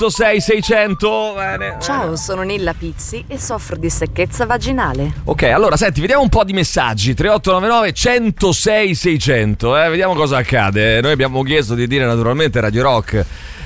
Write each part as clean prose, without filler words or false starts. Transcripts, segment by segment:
106 600. Bene. Ciao, sono Nilla Pizzi e soffro di secchezza vaginale. Ok, allora senti, vediamo un po' di messaggi. 3899 106 600. Vediamo cosa accade. Noi abbiamo chiesto di dire naturalmente Radio Rock.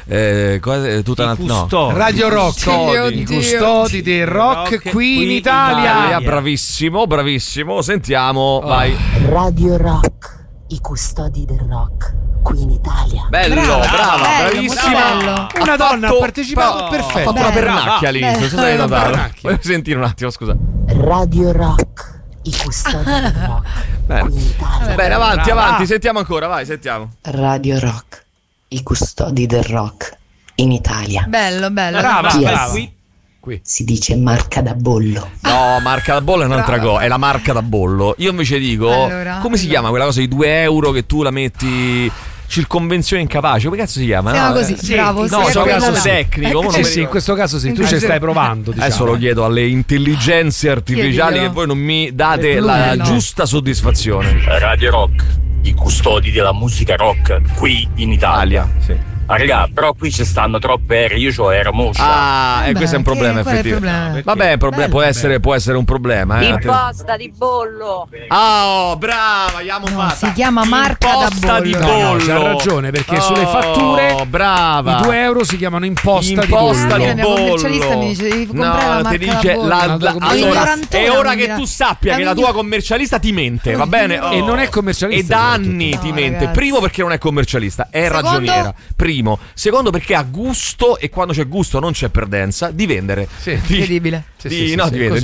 Radio Rock, i custodi del rock qui in Italia. Bravissimo, bravissimo. Sentiamo, vai. Radio Rock, i custodi del rock qui in Italia. Bello, brava, bravissima. Una donna ha partecipato, perfetto. Ha fatto una pernacchia all'inizio, se l'hai notato. Vuoi sentire un attimo, scusa. Radio Rock, i custodi del rock qui in Italia. Bene, avanti, sentiamo ancora, vai, sentiamo. Radio Rock, i custodi del rock in Italia. Bello. Brava. Qui si dice marca da bollo. No, marca da bollo è un'altra cosa, è la marca da bollo. Io invece dico, come si chiama quella cosa di 2 euro che tu la metti circonvenzione incapace? Come cazzo si chiama? Si chiama così, bravo. No, so caso tecnico. Sì, in questo caso sì, tu ci stai provando, diciamo. Adesso lo chiedo alle intelligenze artificiali che voi non mi date la giusta soddisfazione. Radio Rock, i custodi della musica rock qui in Italia. Sì. Raga, però qui ci stanno troppe ere, io c'ho era moscia. Questo è un problema effettivamente. Vabbè, può essere un problema. Imposta di bollo. Brava, si chiama marca da bollo. No, c'ha ragione, perché sulle fatture brava. i 2 euro si chiamano imposta di bollo. Il mio commercialista mi dice devi comprare la marca da bollo. È ora che tu sappia che la tua commercialista ti mente, va bene? E non è commercialista. E da anni ti mente. Ragazzi. Primo perché non è commercialista, è ragioniera. Primo. Secondo perché ha gusto, e quando c'è gusto non c'è perdenza, di vendere. Incredibile. Di vendere.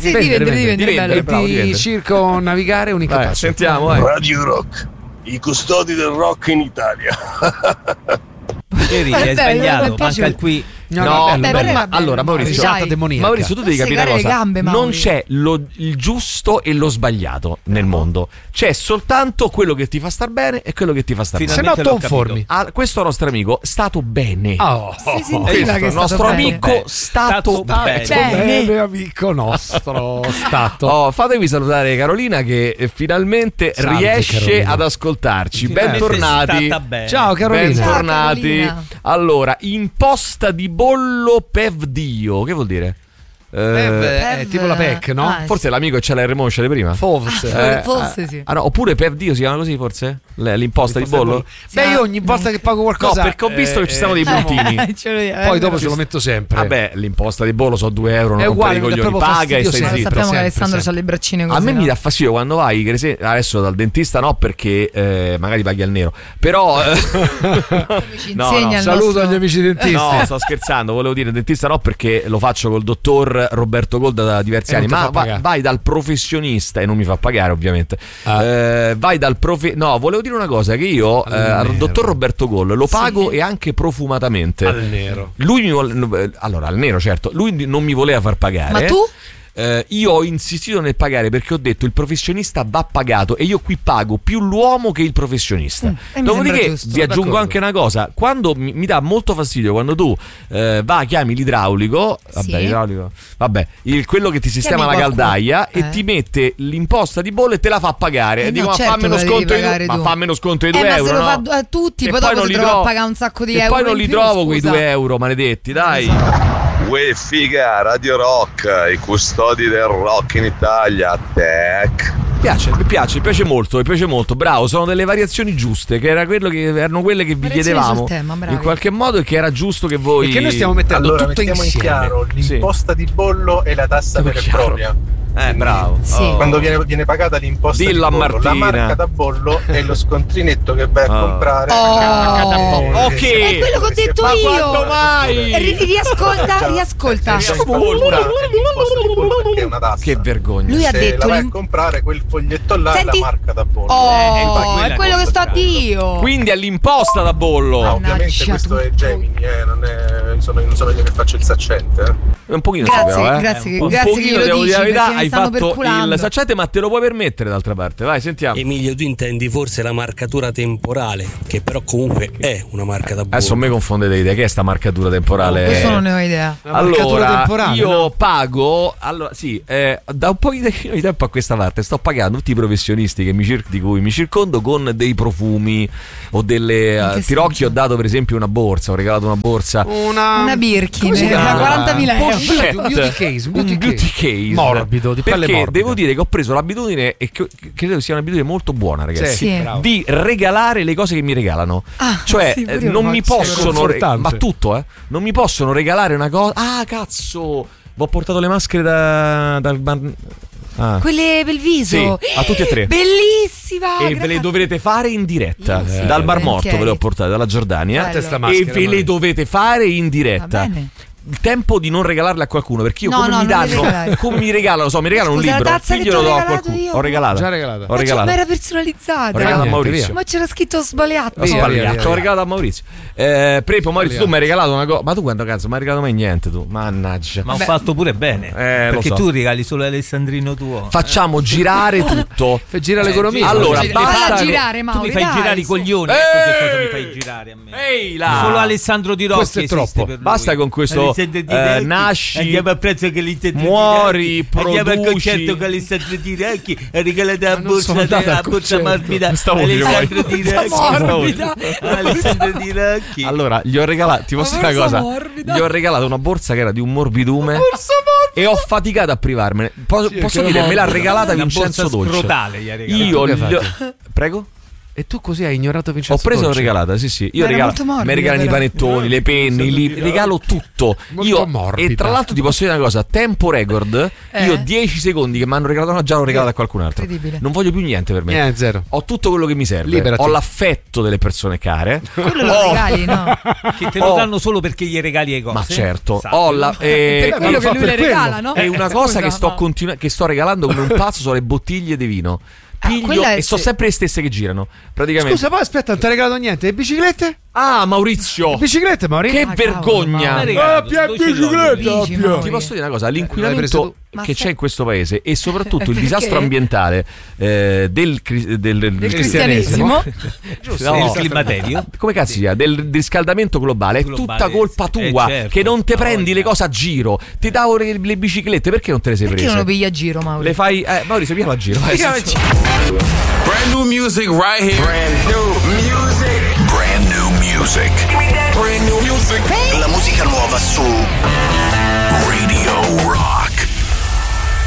Di circonavigare un'incapace. Sentiamo, vai. Radio Rock, i custodi del rock in Italia. Hai sbagliato, manca il qui. Allora Maurizio, tu devi capire una cosa. Non c'è il giusto e lo sbagliato nel mondo. C'è soltanto quello che ti fa star bene e quello che ti fa star male. Se no conformi. Questo nostro amico stato bene. Il nostro amico stato bene, amico nostro stato. Fatevi salutare Carolina che finalmente riesce ad ascoltarci. Bentornati. Ciao Carolina. Bentornati. Allora, imposta di bollo PEVDIO, che vuol dire? È tipo la PEC, no? Forse l'amico c'è la remoscia prima. Forse sì. Oppure PEVDIO si chiama così, forse? L'imposta di bollo? Io ogni volta che pago qualcosa. No, perché ho visto che ci stanno dei puntini. Poi dopo ce lo metto sempre. Vabbè, l'imposta di bollo sono 2 euro. Non è uguale, i coglioni, paga e stai zitto. Sappiamo che Alessandro c'ha le braccine così. A me mi dà fastidio quando vai, adesso dal dentista no, perché magari paghi al nero. Però saluto agli amici dentisti. No, sto scherzando, volevo dire dentista no, perché lo faccio col dottor Roberto Gold da diversi anni. Ma vai dal professionista e non mi fa pagare, ovviamente. Vai dal volevo dire una cosa, che io al dottor Roberto Gold lo pago e anche profumatamente al nero. Al nero, certo. Lui non mi voleva far pagare. Ma tu? Io ho insistito nel pagare perché ho detto il professionista va pagato e io qui pago più l'uomo che il professionista. Dopodiché vi aggiungo anche una cosa: quando mi dà molto fastidio quando tu chiami l'idraulico, quello che ti sistema la caldaia e ti mette l'imposta di bollo e te la fa pagare e dico fammi uno sconto di 2 euro. Ma se lo fa a tutti, poi dopo si trova a pagare un sacco di euro. E poi non li trovo quei 2 euro maledetti, dai. Uè figa, Radio Rock, i custodi del rock in Italia, tech. Mi piace molto, bravo, sono delle variazioni giuste, che erano quelle che vi chiedevamo in qualche modo e che era giusto che voi. E che noi stiamo mettendo tutto mettiamo insieme. in chiaro l'imposta di bollo e la tassa vera e propria. Bravo. Quando viene pagata l'imposta di bollo, la marca da bollo è lo scontrinetto che vai a comprare. Ok. È quello che ho detto ma io. Quando mai? Riascolta. L'imposta di bollo perché è una tassa. Che vergogna. Lui ha detto vai a comprare quel foglietto là è la marca da bollo. È quello che sto a dio. Quindi è l'imposta da bollo. Ovviamente questo è Gemini, non sono io che faccio il saccente. Un pochino grazie un che pochino lo devo dici, dire la verità, mi hai stanno fatto perculando. il saccente, ma te lo puoi permettere d'altra parte. Vai, sentiamo. Emilio, tu intendi forse la marcatura temporale, che però comunque è una marca da bollo. Adesso me confondete idea, che è sta marcatura temporale? Questo non ne ho idea. Allora, io pago da un po' di tempo a questa parte sto pagando tutti i professionisti di cui mi circondo con dei profumi o delle Tirocchi. Ho dato per esempio una borsa, ho regalato una borsa, una Birkin da 40.000 euro. Un beauty case morbido, di pelle morbida. Devo dire che ho preso l'abitudine, e credo sia un'abitudine molto buona, ragazzi, sì. di regalare le cose che mi regalano. Cioè non mi possono ma tutto, non mi possono regalare una cosa. Ah, cazzo, ho portato le maschere dal quelle per il viso, sì, a tutti e tre, bellissima, e ve le dovrete fare in diretta, dal Bar Morto ve le ho portate, dalla Giordania, e ve le dovete fare in diretta. Il tempo di non regalarle a qualcuno, perché io come mi regalano, mi regalano un libro, io lo do a qualcuno. Ho regalato. Ma era personalizzata. Ho regalato a Maurizio. Ma c'era scritto sbagliato. Ho regalato a Maurizio. Prepo, Maurizio, tu mi hai regalato una cosa. Ma tu quando cazzo mi hai regalato mai niente tu? Mannaggia. Ma ho fatto pure bene. Perché tu regali solo Alessandrino tuo. Facciamo girare tutto. Fai girare l'economia. Allora, basta girare, tu mi fai girare i coglioni. Ecco che cosa mi fai girare a me. Solo Alessandro Di Rocchi. Questo è troppo. Basta con questo. Nasci, andiamo a prezzo che muori, produci. Andiamo al concerto con Alessandro Di Rocchi e regalate la borsa morbida Alessandro Di Rocchi. Allora gli ho regalato, ti posso dire una cosa, gli ho regalato una borsa che era di un morbidume e ho faticato a privarmene. Posso dire, me l'ha regalata Vincenzo Dolce. Io prego. E tu così hai ignorato Vincenzo Dolce? Ho preso e l'ho regalata, sì. Io regalo, mi regalano i panettoni, le penne, i libri, regalo tutto. E tra l'altro ti posso dire una cosa, tempo record, io 10 secondi che mi hanno regalato già l'ho regalata a qualcun altro. Non voglio più niente per me. Zero. Ho tutto quello che mi serve. Liberati. Ho l'affetto delle persone care. Quello lo regali, no? Che te lo danno solo perché gli regali le cose. Ma certo. Per quello che lui le regala, no? E una cosa che sto regalando come un pazzo sono le bottiglie di vino. Piglio e sono sempre le stesse che girano. Praticamente. Scusa, poi aspetta, non ti hai regalato niente. Le biciclette? Ah, Maurizio! Le biciclette, Maurizio? Che vergogna! Bicicletta! Ti posso dire una cosa: l'inquinamento che c'è in questo paese e soprattutto il disastro ambientale del cristianesimo, del climaterio, come cazzo si chiama? Del riscaldamento globale, è tutta colpa tua, che non te prendi le cose a giro. Ti davo le biciclette, perché non te le sei prese? Perché non lo pigli a giro, Maurizio? Le fai Maurizio, piglialo a giro. Brand new music right here. Brand new music.